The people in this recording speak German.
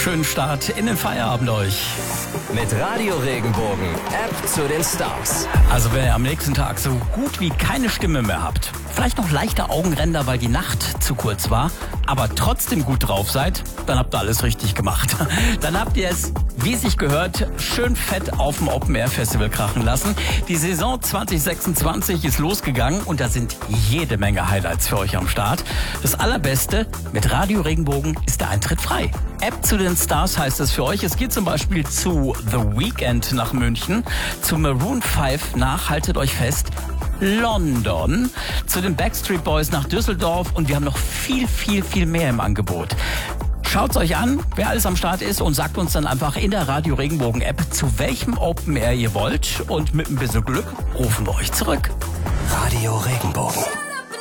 Schönen Start in den Feierabend euch. Mit Radio Regenbogen, App zu den Stars. Also wenn ihr am nächsten Tag so gut wie keine Stimme mehr habt, vielleicht noch leichte Augenränder, weil die Nacht zu kurz war, aber trotzdem gut drauf seid, dann habt ihr alles richtig gemacht. Dann habt ihr es, wie sich gehört, schön fett auf dem Open Air Festival krachen lassen. Die Saison 2026 ist losgegangen und da sind jede Menge Highlights für euch am Start. Das Allerbeste, mit Radio Regenbogen ist der Eintritt frei. App zu den Stars heißt es für euch. Es geht zum Beispiel zu The Weeknd nach München, zu Maroon 5 nach, haltet euch fest, London, zu den Backstreet Boys nach Düsseldorf und wir haben noch viel mehr im Angebot. Schaut's euch an, wer alles am Start ist und sagt uns dann einfach in der Radio Regenbogen App, zu welchem Open Air ihr wollt und mit ein bisschen Glück rufen wir euch zurück. Radio Regenbogen.